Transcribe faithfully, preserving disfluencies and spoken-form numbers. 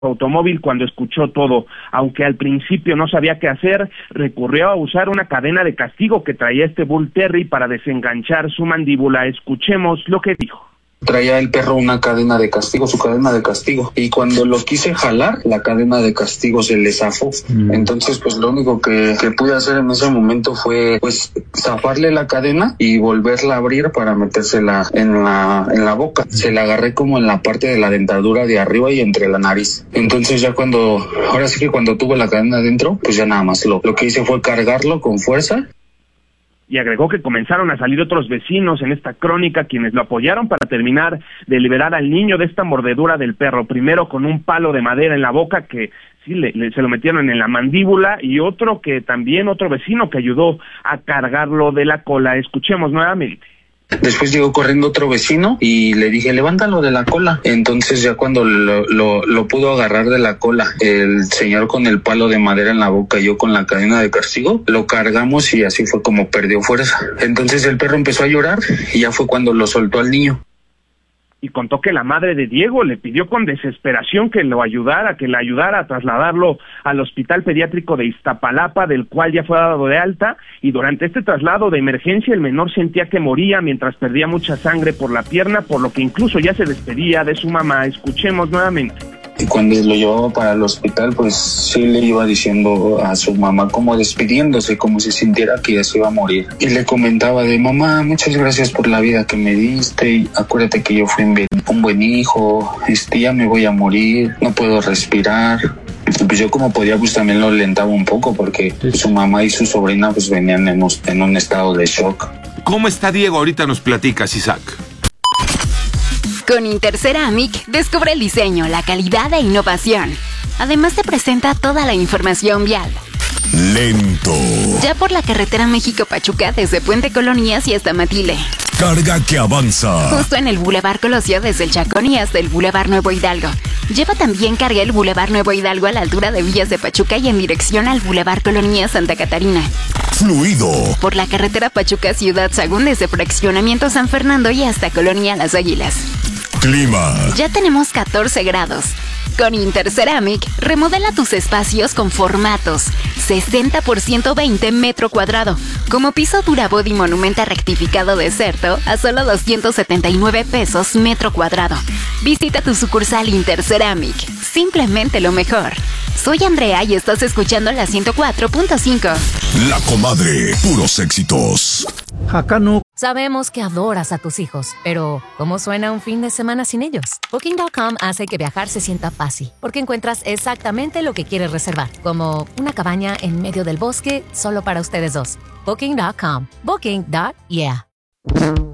automóvil cuando escuchó todo. Aunque al principio no sabía qué hacer, recurrió a usar una cadena de castigo que traía este Bull Terry para desenganchar su mandíbula. Escuchemos lo que dijo. Traía el perro una cadena de castigo, su cadena de castigo, y cuando lo quise jalar, la cadena de castigo se le zafó. Mm. Entonces, pues lo único que, que pude hacer en ese momento fue, pues, zafarle la cadena y volverla a abrir para metérsela en la, en la boca. Se la agarré como en la parte de la dentadura de arriba y entre la nariz. Entonces ya cuando, ahora sí que cuando tuvo la cadena adentro, pues ya nada más lo, lo que hice fue cargarlo con fuerza. Y agregó que comenzaron a salir otros vecinos en esta crónica, quienes lo apoyaron para terminar de liberar al niño de esta mordedura del perro. Primero con un palo de madera en la boca que sí le, le, se lo metieron en la mandíbula, y otro que también, otro vecino que ayudó a cargarlo de la cola. Escuchemos nuevamente. Después llegó corriendo otro vecino y le dije, levántalo de la cola. Entonces ya cuando lo, lo, lo pudo agarrar de la cola, el señor con el palo de madera en la boca y yo con la cadena de castigo, lo cargamos y así fue como perdió fuerza. Entonces el perro empezó a llorar y ya fue cuando lo soltó al niño. Y contó que la madre de Diego le pidió con desesperación que lo ayudara, que le ayudara a trasladarlo al Hospital Pediátrico de Iztapalapa, del cual ya fue dado de alta, y durante este traslado de emergencia el menor sentía que moría mientras perdía mucha sangre por la pierna, por lo que incluso ya se despedía de su mamá. Escuchemos nuevamente. Y cuando lo llevaba para el hospital, pues sí le iba diciendo a su mamá, como despidiéndose, como si sintiera que ya se iba a morir. Y le comentaba de, mamá, muchas gracias por la vida que me diste, y acuérdate que yo fui un buen hijo, este, ya me voy a morir, no puedo respirar. Y pues yo como podía, pues también lo alentaba un poco, porque su mamá y su sobrina pues venían en un, en un estado de shock. ¿Cómo está Diego? Ahorita nos platicas, Isaac. Con Interceramic, descubre el diseño, la calidad e innovación. Además te presenta toda la información vial. Lento. Ya por la carretera México-Pachuca desde Puente Colonías y hasta Matile. Carga que avanza. Justo en el Boulevard Colosio desde el Chacón y hasta el Boulevard Nuevo Hidalgo. Lleva también carga el Boulevard Nuevo Hidalgo a la altura de Villas de Pachuca y en dirección al Boulevard Colonías Santa Catarina. Fluido. Por la carretera Pachuca Ciudad Sagún desde Fraccionamiento San Fernando y hasta Colonia Las Águilas. Clima. Ya tenemos catorce grados. Con Interceramic, remodela tus espacios con formatos sesenta por ciento veinte metro cuadrado, como piso Durabody Monumenta rectificado de Certo a solo doscientos setenta y nueve pesos metro cuadrado. Visita tu sucursal Interceramic. Simplemente lo mejor. Soy Andrea y estás escuchando la ciento cuatro punto cinco. La Comadre, puros éxitos. Hakano. Sabemos que adoras a tus hijos, pero ¿cómo suena un fin de semana sin ellos? Booking punto com hace que viajar se sienta fácil, porque encuentras exactamente lo que quieres reservar, como una cabaña en medio del bosque solo para ustedes dos. Booking punto com. Booking. Yeah.